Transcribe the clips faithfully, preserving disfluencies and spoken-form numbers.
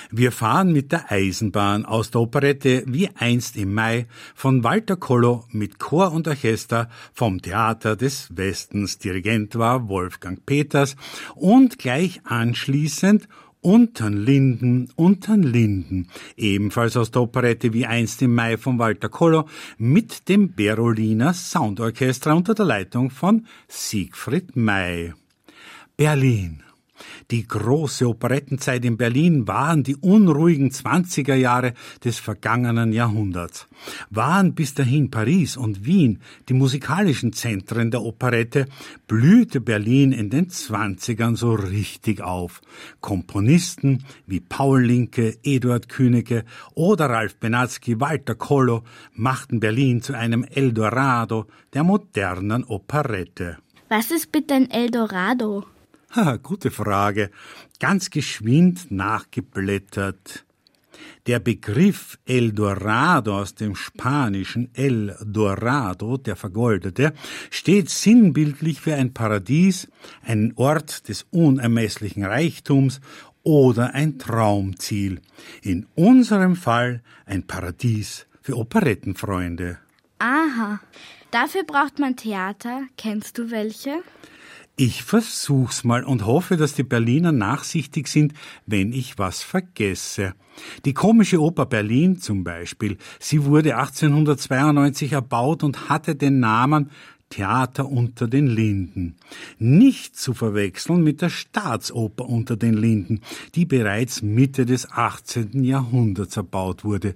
Wir fahren mit der Eisenbahn aus der Operette Wie einst im Mai von Walter Kollo mit Chor und Orchester vom Theater des Westens. Dirigent war Wolfgang Peters und gleich anschließend Untern Linden, Untern Linden, ebenfalls aus der Operette Wie einst im Mai von Walter Kollo mit dem Beroliner Soundorchester unter der Leitung von Siegfried May. Berlin. Die große Operettenzeit in Berlin waren die unruhigen zwanziger Jahre des vergangenen Jahrhunderts. Waren bis dahin Paris und Wien die musikalischen Zentren der Operette, blühte Berlin in den zwanzigern so richtig auf. Komponisten wie Paul Linke, Eduard Küneke oder Ralph Benatzky, Walter Kollo machten Berlin zu einem Eldorado der modernen Operette. Was ist bitte ein Eldorado? Ha, gute Frage. Ganz geschwind nachgeblättert. Der Begriff Eldorado aus dem Spanischen El Dorado, der Vergoldete, steht sinnbildlich für ein Paradies, einen Ort des unermesslichen Reichtums oder ein Traumziel. In unserem Fall ein Paradies für Operettenfreunde. Aha, dafür braucht man Theater. Kennst du welche? Ich versuch's mal und hoffe, dass die Berliner nachsichtig sind, wenn ich was vergesse. Die Komische Oper Berlin zum Beispiel, sie wurde achtzehnhundertzweiundneunzig erbaut und hatte den Namen Theater unter den Linden. Nicht zu verwechseln mit der Staatsoper unter den Linden, die bereits Mitte des achtzehnten Jahrhunderts erbaut wurde.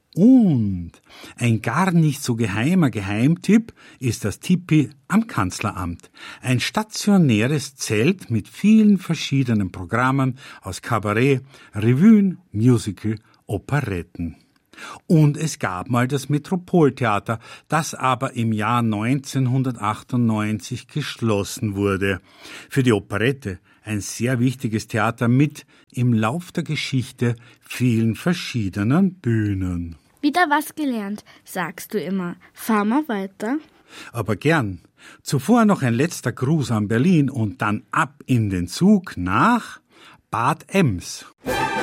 Und ein gar nicht so geheimer Geheimtipp ist das Tipi am Kanzleramt. Ein stationäres Zelt mit vielen verschiedenen Programmen aus Kabarett, Revuen, Musical, Operetten. Und es gab mal das Metropoltheater, das aber im Jahr neunzehnhundertachtundneunzig geschlossen wurde. Für die Operette ein sehr wichtiges Theater mit im Lauf der Geschichte vielen verschiedenen Bühnen. Wieder was gelernt, sagst du immer. Fahr mal weiter. Aber gern. Zuvor noch ein letzter Gruß an Berlin und dann ab in den Zug nach Bad Ems.